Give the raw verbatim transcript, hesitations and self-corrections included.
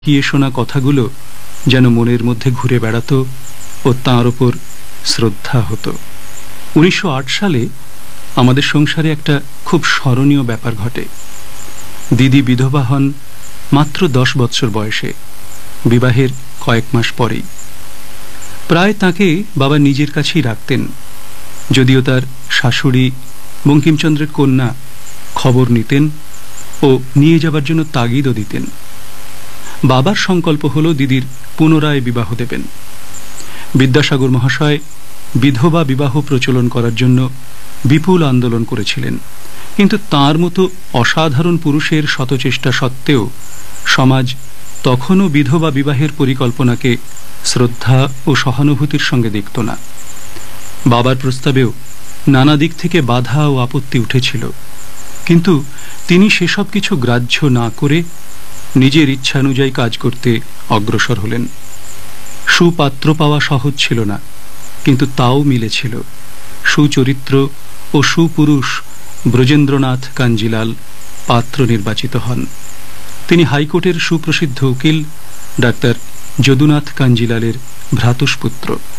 গিয়ে শোনা কথাগুলো যেন মনের মধ্যে ঘুরে বেড়াতো ও তাঁর ওপর শ্রদ্ধা হতো। উনিশশো আট সালে আমাদের সংসারে একটা খুব স্মরণীয় ব্যাপার ঘটে। দিদি বিধবা হন মাত্র দশ বৎসর বয়সে, বিবাহের কয়েক মাস পরেই। প্রায় তাকে বাবা নিজের কাছেই রাখতেন, যদিও তার শাশুড়ি বঙ্কিমচন্দ্রের কন্যা খবর নিতেন ও নিয়ে যাবার জন্য তাগিদও দিতেন। বাবার সংকল্প হল দিদির পুনরায় বিবাহ দেবেন। বিদ্যাসাগর মহাশয় বিধবা বিবাহ প্রচলন করার জন্য বিপুল আন্দোলন করেছিলেন, কিন্তু তাঁর মতো অসাধারণ পুরুষের শতচেষ্টা সত্ত্বেও সমাজ তখনও বিধবা বিবাহের পরিকল্পনাকে শ্রদ্ধা ও সহানুভূতির সঙ্গে দেখত না। বাবার প্রস্তাবেও নানা দিক থেকে বাধা ও আপত্তি উঠেছিল, কিন্তু তিনি সেসব কিছু গ্রাহ্য না করে নিজের ইচ্ছানুযায়ী কাজ করতে অগ্রসর হলেন। সুপাত্র পাওয়া সহজ ছিল না, কিন্তু তাও মিলেছিল। সুচরিত্র ও সুপুরুষ ব্রজেন্দ্রনাথ কাঞ্জিলাল পাত্র নির্বাচিত হন। তিনি হাইকোর্টের সুপ্রসিদ্ধ উকিল ডাক্তার যদুনাথ কাঞ্জিলালের ভ্রাতুষ্পুত্র।